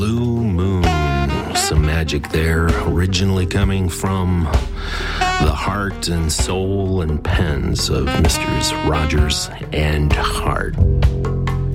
Blue Moon, some magic there, originally coming from the heart and soul and pens of Misters Rogers and Hart.